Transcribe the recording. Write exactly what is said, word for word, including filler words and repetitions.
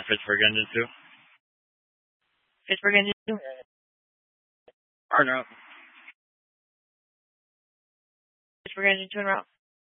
Pittsburgh engine two. Pittsburgh engine two. Partner up. Pittsburgh engine two en route.